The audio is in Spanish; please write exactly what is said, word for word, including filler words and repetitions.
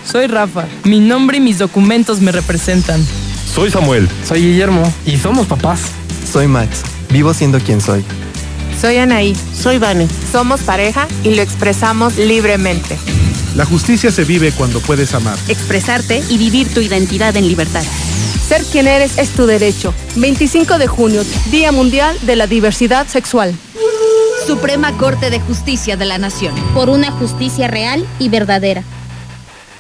Soy Rafa. Mi nombre y mis documentos me representan. Soy Samuel. Soy Guillermo. Y somos papás. Soy Max. Vivo siendo quien soy. Soy Anaí. Soy Vane. Somos pareja y lo expresamos libremente. La justicia se vive cuando puedes amar, expresarte y vivir tu identidad en libertad. Ser quien eres es tu derecho. veinticinco de junio, Día Mundial de la Diversidad Sexual. Suprema Corte de Justicia de la Nación. Por una justicia real y verdadera.